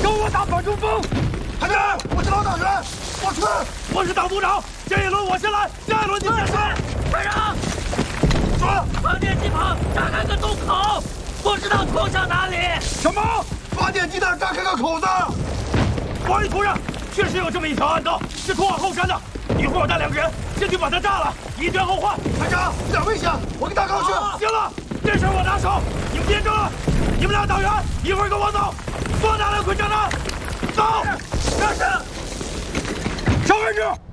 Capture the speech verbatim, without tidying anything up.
跟我打反冲锋！ 排长，我是老党员，我去。 我是党部长，这一轮我先来，下一轮你再来。 排长， 说， 发电机旁炸开个洞口，不知道通向哪里。 什么？发电机那儿炸开个口子？ 王一夫人，确实有这么一条暗道，是通往后山的。一会儿我带两个人先去把它炸了，以绝后患。 排长，有点危险，我跟大高去。 行了，这事我拿手，你们别争了。你们俩党员，一会儿跟我走，多打两回仗呢。走， 是是。 小位置。